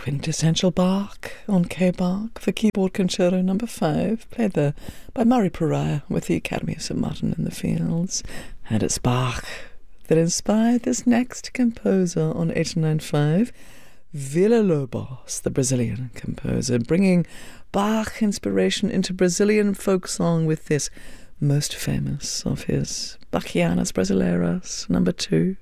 Quintessential Bach on K-Bach for Keyboard Concerto Number 5, played there by Murray Pariah with the Academy of St. Martin in the Fields. And it's Bach that inspired this next composer on 895, Villa-Lobos, the Brazilian composer, bringing Bach inspiration into Brazilian folk song with this most famous of his Bachianas Brasileiras, number 2.